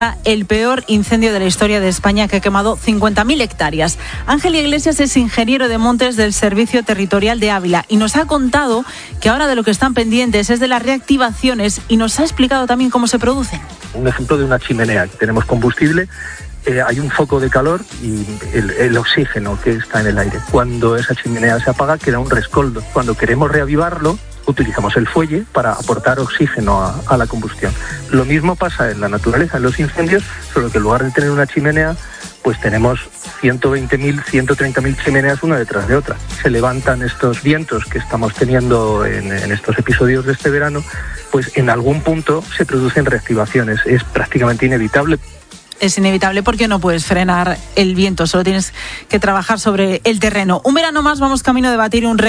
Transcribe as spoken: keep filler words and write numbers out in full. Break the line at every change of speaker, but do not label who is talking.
El peor incendio de la historia de España, que ha quemado cincuenta mil hectáreas. Ángel Iglesias es ingeniero de montes del Servicio Territorial de Ávila y nos ha contado que ahora de lo que están pendientes es de las reactivaciones y nos ha explicado también cómo se producen.
Un ejemplo de una chimenea. Tenemos combustible, eh, hay un foco de calor y el, el oxígeno que está en el aire. Cuando esa chimenea se apaga queda un rescoldo. Cuando queremos reavivarlo, utilizamos el fuelle para aportar oxígeno a, a la combustión. Lo mismo pasa en la naturaleza, en los incendios, solo que en lugar de tener una chimenea, pues tenemos ciento veinte mil, ciento treinta mil chimeneas una detrás de otra. Se levantan estos vientos que estamos teniendo en, en estos episodios de este verano, pues en algún punto se producen reactivaciones. Es prácticamente inevitable.
Es inevitable porque no puedes frenar el viento, solo tienes que trabajar sobre el terreno. Un verano más vamos camino de batir un récord.